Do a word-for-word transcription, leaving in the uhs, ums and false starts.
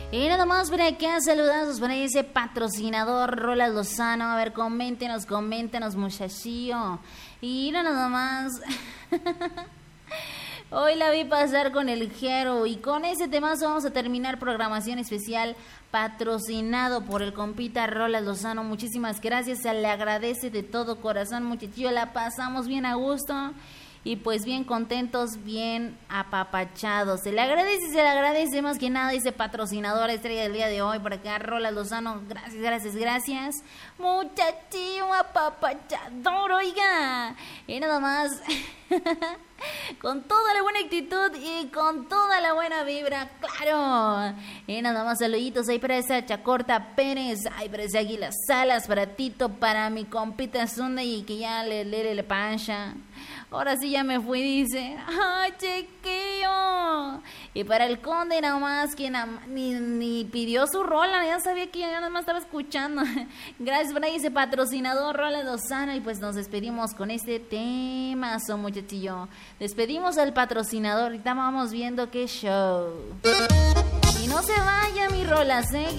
Y nada más por acá, saludazos para ese patrocinador, Rolas Lozano. A ver, coméntenos, coméntenos, muchachillo. Y nada más. Hoy la vi pasar con el Jero. Y con ese temazo vamos a terminar programación especial patrocinado por el compita Rolas Lozano. Muchísimas gracias, se le agradece de todo corazón, muchachillo. La pasamos bien a gusto. Y pues bien contentos, bien apapachados. Se le agradece, se le agradece más que nada ese patrocinador estrella del día de hoy. Por acá, Rolas Lozano. Gracias, gracias, gracias. Muchachillo apapachador, oiga. Y nada más. Con toda la buena actitud y con toda la buena vibra, claro. Y nada más saluditos ahí para esa Chacorta Pérez, ay, para ese Águila Salas, para Tito, para mi compita Zunda y que ya le le le, le pancha. Ahora sí ya me fui, dice. ¡Ay, chiquillo! Y para el Conde nada más, que na, ni, ni pidió su rola, ya sabía que ya nada más estaba escuchando. Gracias por ahí ese patrocinador, Rolas Lozano. Y pues nos despedimos con este temazo, muchachillo. Despedimos al patrocinador, ahorita vamos viendo qué show. Y no se vaya mi Rolas, ¿eh?